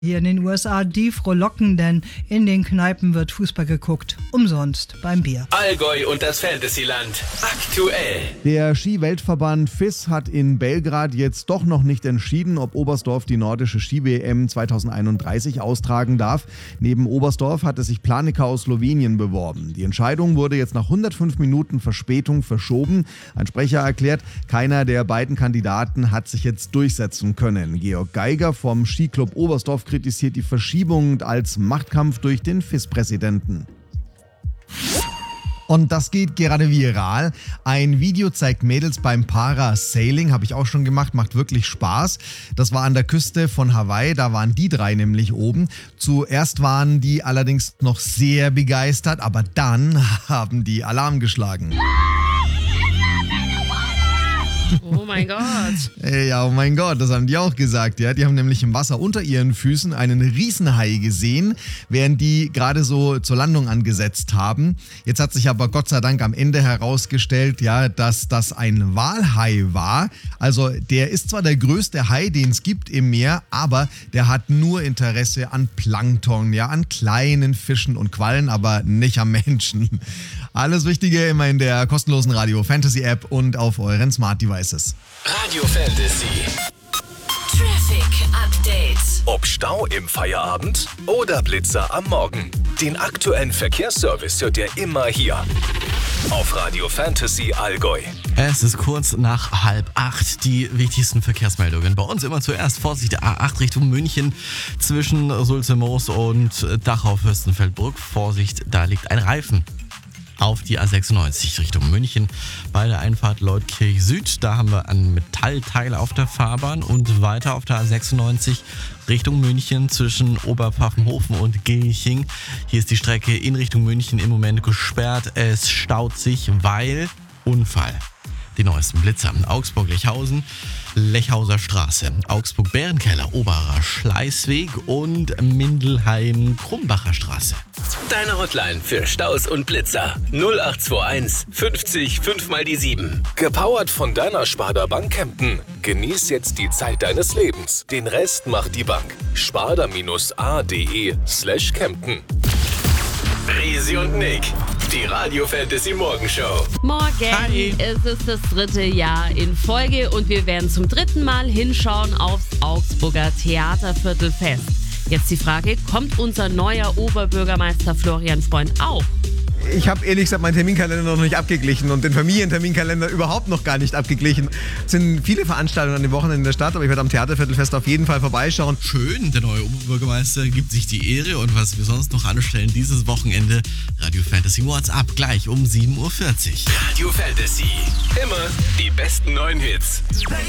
Hier in den USA die frohlocken, denn in den Kneipen wird Fußball geguckt. Umsonst beim Bier. Allgäu und das Fantasyland. Aktuell. Der Ski-Weltverband FIS hat in Belgrad jetzt doch noch nicht entschieden, ob Oberstdorf die nordische Ski-WM 2031 austragen darf. Neben Oberstdorf hatte sich Planica aus Slowenien beworben. Die Entscheidung wurde jetzt nach 105 Minuten Verspätung verschoben. Ein Sprecher erklärt, keiner der beiden Kandidaten hat sich jetzt durchsetzen können. Georg Geiger vom Skiclub Oberstdorf kritisiert die Verschiebung als Machtkampf durch den FIS-Präsidenten. Und das geht gerade viral. Ein Video zeigt Mädels beim Parasailing, habe ich auch schon gemacht, macht wirklich Spaß. Das war an der Küste von Hawaii, da waren die drei nämlich oben. Zuerst waren die allerdings noch sehr begeistert, aber dann haben die Alarm geschlagen. Oh mein Gott. Ja, oh mein Gott, das haben die auch gesagt. Ja, die haben nämlich im Wasser unter ihren Füßen einen Riesenhai gesehen, während die gerade so zur Landung angesetzt haben. Jetzt hat sich aber Gott sei Dank am Ende herausgestellt, ja, dass das ein Walhai war. Also der ist zwar der größte Hai, den es gibt im Meer, aber der hat nur Interesse an Plankton, ja, an kleinen Fischen und Quallen, aber nicht am Menschen. Alles Wichtige immer in der kostenlosen Radio Fantasy App und auf euren Smart Devices. Radio Fantasy. Traffic Update. Ob Stau im Feierabend oder Blitzer am Morgen. Den aktuellen Verkehrsservice hört ihr immer hier. Auf Radio Fantasy Allgäu. Es ist kurz nach 7:30. Die wichtigsten Verkehrsmeldungen. Bei uns immer zuerst Vorsicht der A8 Richtung München zwischen Sulze-Moos und Dachau-Fürstenfeldbruck. Vorsicht, da liegt ein Reifen. Auf die A96 Richtung München bei der Einfahrt Leutkirch Süd. Da haben wir ein Metallteil auf der Fahrbahn und weiter auf der A96 Richtung München zwischen Oberpfaffenhofen und Gilching. Hier ist die Strecke in Richtung München im Moment gesperrt. Es staut sich, weil Unfall. Die neuesten Blitzer. Augsburg-Lechhausen, Lechhauser Straße, Augsburg-Bärenkeller, Oberer Schleißweg und Mindelheim-Krumbacher Straße. Deine Hotline für Staus und Blitzer 0821 50 5 mal die 7. Gepowert von deiner Sparda Bank Kempten. Genieß jetzt die Zeit deines Lebens. Den Rest macht die Bank. sparda-a.de/Kempten. Resi und Nick, die Radio Fantasy Morgenshow. Morgen. Hi. Es ist das 3. Jahr in Folge und wir werden zum 3. Mal hinschauen aufs Augsburger Theaterviertelfest. Jetzt die Frage, kommt unser neuer Oberbürgermeister Florian Freund auch? Ich habe ehrlich gesagt meinen Terminkalender noch nicht abgeglichen und den Familienterminkalender überhaupt noch gar nicht abgeglichen. Es sind viele Veranstaltungen an den Wochenenden in der Stadt, aber ich werde am Theaterviertelfest auf jeden Fall vorbeischauen. Schön, der neue Oberbürgermeister gibt sich die Ehre und was wir sonst noch anstellen dieses Wochenende, Radio Fantasy WhatsApp gleich um 7:40 Uhr. Radio Fantasy. Immer die besten neuen Hits.